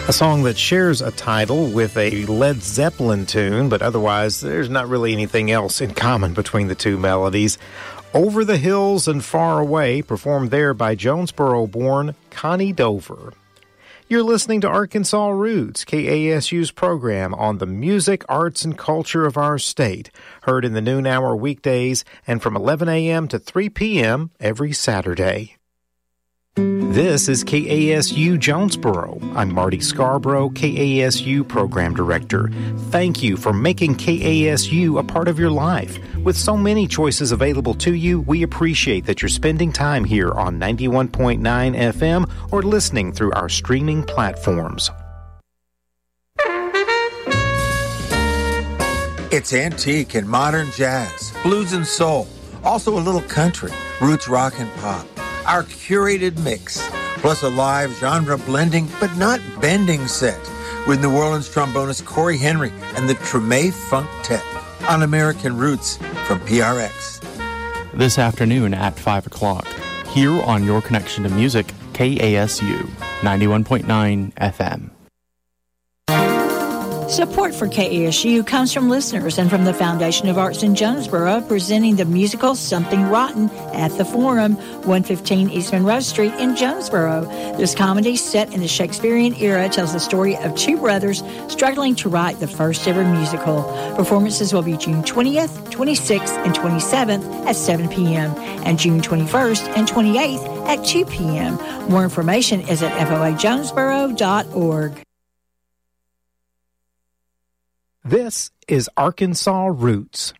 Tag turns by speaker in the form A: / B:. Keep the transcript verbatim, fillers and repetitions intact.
A: A song that shares a title with a Led Zeppelin tune, but otherwise there's not really anything else in common between the two melodies. Over the Hills and Far Away, performed there by Jonesboro-born Connie Dover. You're listening to Arkansas Roots, K A S U's program on the music, arts, and culture of our state, heard in the noon hour weekdays and from eleven a.m. to three p.m. every Saturday. This is K A S U Jonesboro. I'm Marty Scarborough, K A S U Program Director. Thank you for making K A S U a part of your life. With so many choices available to you, we appreciate that you're spending time here on ninety-one point nine F M or listening through our streaming platforms.
B: It's antique and modern jazz, blues and soul, also a little country, roots rock and pop. Our curated mix, plus a live genre blending but not bending set with New Orleans trombonist Corey Henry and the Treme Funktet on American Roots from P R X.
C: This afternoon at five o'clock, here on Your Connection to Music, K A S U, ninety-one point nine F M.
D: Support for K A S U comes from listeners and from the Foundation of Arts in Jonesboro, presenting the musical Something Rotten at the Forum, one fifteen East Monroe Street in Jonesboro. This comedy, set in the Shakespearean era, tells the story of two brothers struggling to write the first ever musical. Performances will be June twentieth, twenty-sixth, and twenty-seventh at seven p.m. and June twenty-first and twenty-eighth at two p.m. More information is at f o a jonesboro dot org.
A: This is Arkansas Roots.